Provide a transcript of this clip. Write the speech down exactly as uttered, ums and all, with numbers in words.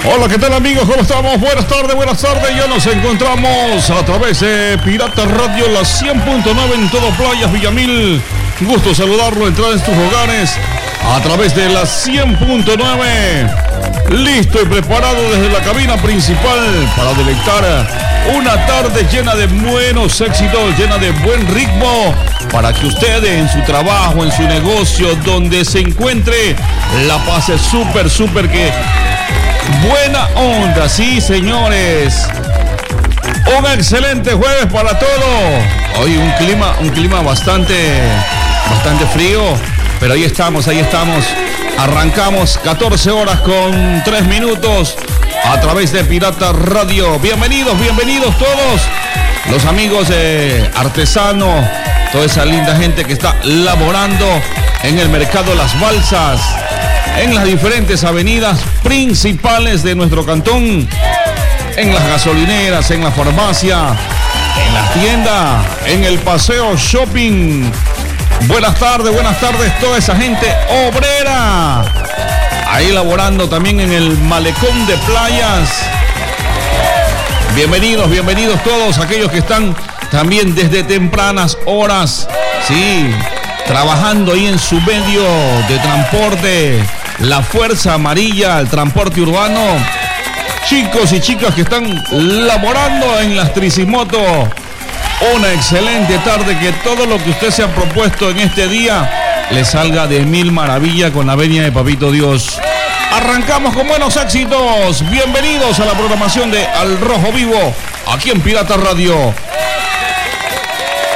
Hola, ¿qué tal amigos? ¿Cómo estamos? Buenas tardes, buenas tardes. Ya nos encontramos a través de Pirata Radio, la cien punto nueve en todo Playas Villamil. Gusto saludarlo, entrar en tus hogares a través de la cien punto nueve. Listo y preparado desde la cabina principal para deleitar una tarde llena de buenos éxitos, llena de buen ritmo, para que usted en su trabajo, en su negocio, donde se encuentre, la pase súper, súper que buena onda. Sí, señores. Un excelente jueves para todos. Hoy un clima, un clima bastante, bastante frío, pero ahí estamos, ahí estamos. Arrancamos catorce horas con tres minutos a través de Pirata Radio. Bienvenidos, bienvenidos todos los amigos de artesanos, toda esa linda gente que está laborando en el mercado Las Balsas, en las diferentes avenidas principales de nuestro cantón, en las gasolineras, en la farmacia, en la tienda, en el paseo shopping. Buenas tardes, buenas tardes toda esa gente obrera, ahí laborando también en el malecón de playas. Bienvenidos, bienvenidos todos aquellos que están también desde tempranas horas, sí, trabajando ahí en su medio de transporte, la Fuerza Amarilla, el transporte urbano. Chicos y chicas que están laborando en las tricimotos. Una excelente tarde, que todo lo que usted se ha propuesto en este día le salga de mil maravillas con la venia de Papito Dios. Arrancamos con buenos éxitos. Bienvenidos a la programación de Al Rojo Vivo, aquí en Pirata Radio.